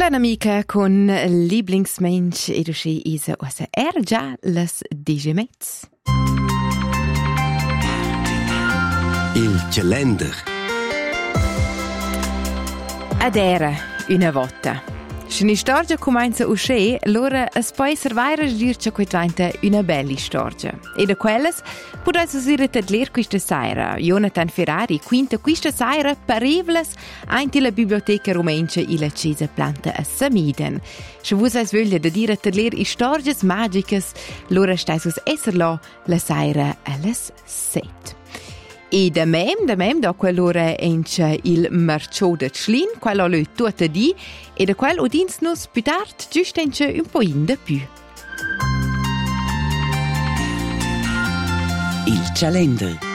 L'amica con Lieblingsmensch e usci isa ossa già las digemets. Il calender. Ad era una volta. Se una storia comincia a uscire, allora es può essere vaira dir che diventa una bella storia. E da quelles potesse usare a leggere questa sera. Jonathan Ferrari quinta questa sera parevles anche la biblioteca romenche e la chiesa planta a Samiden. Se vos es voglia da dire a leggere storie magiche, allora stai sus esser là la sera alles 7. E da mem da quell'ora ence il marciò de Schlin, quello lui tutta di, e da quel udins nos più tard giusto ence un po' in da più. Il calender.